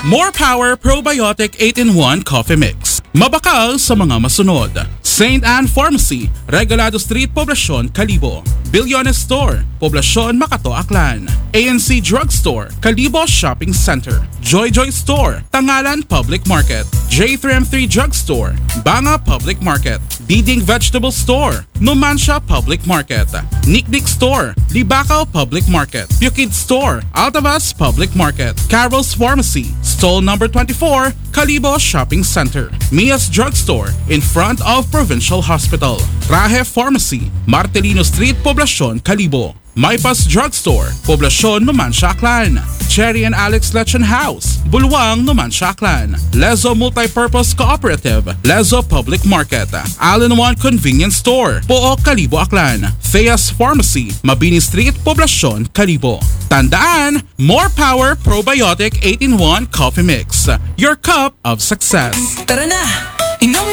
More Power Probiotic 8-in-1 Coffee Mix. Mabakal sa mga masunod. St. Anne Pharmacy, Regalado Street, Poblacion, Calibo. Billiones Store, Poblacion, Macato, Aklan. ANC Drugstore, Calibo Shopping Center. Joy Joy Store, Tangalan Public Market. J3M3 Drugstore, Banga Public Market. Diding Vegetable Store, Numancia Public Market. Niknik Store, Libacao Public Market. Bukid Store, Altavas Public Market. Carol's Pharmacy, Stall number 24, Calibo Shopping Center. Mia's Drugstore, in front of Provincial Hospital. Traje Pharmacy, Martelino Street, Poblacion, Calibo. Maypas Drugstore, Poblacion, Numancia, Aklan. Cherry and Alex Lechon House, Bulwang, Numancia, Aklan. Lezo Multipurpose Cooperative, Lezo Public Market. All-in-One Convenience Store, Pook, Calibo, Aklan. Theas Pharmacy, Mabini Street, Poblacion, Calibo. Tandaan, More Power Probiotic 8-in-1 Coffee Mix. Your cup of success. Tara na! Inom